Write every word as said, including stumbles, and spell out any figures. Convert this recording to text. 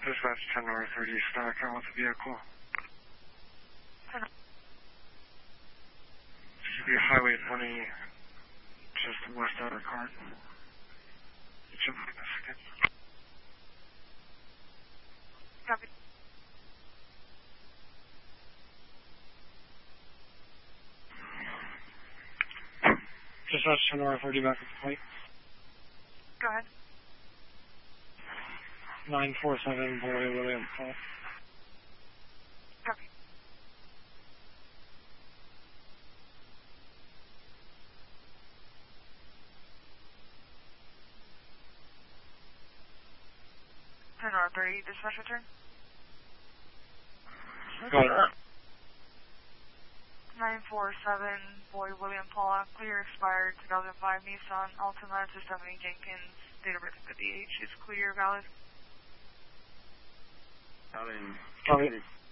Dispatch ten North thirty, stack out with the vehicle. Should be Highway twenty, just west out of the cart. It should be a second. Copy. Dispatch ten North thirty, back at the plate. Go ahead. nine four seven, Boy William Paul. Copy. ten North thirty, dispatch return. Go ahead. nine four seven, Boy William Paula, clear expired two thousand five Nissan Altima to Stephanie Jenkins, date of birth fifty H is clear, valid. Copy.